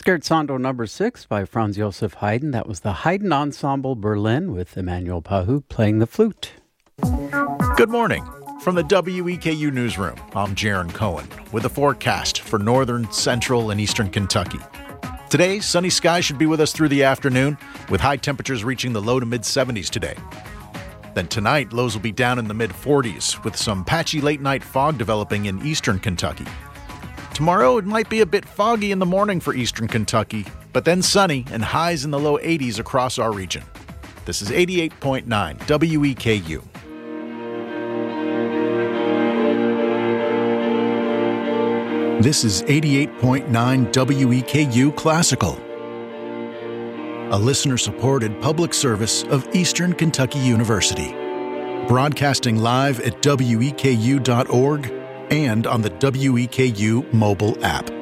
Scherzando number 6 by Franz Josef Haydn. That was the Haydn Ensemble Berlin with Emmanuel Pahud playing the flute. Good morning. From the WEKU Newsroom, I'm Jaron Cohen with a forecast for northern, central, and eastern Kentucky. Today, sunny skies should be with us through the afternoon, with high temperatures reaching the low to mid-70s today. Then tonight, lows will be down in the mid-40s, with some patchy late-night fog developing in eastern Kentucky. Tomorrow, it might be a bit foggy in the morning for eastern Kentucky, but then sunny and highs in the low 80s across our region. This is 88.9 WEKU. This is 88.9 WEKU Classical, a listener-supported public service of Eastern Kentucky University, broadcasting live at weku.org and on the WEKU mobile app.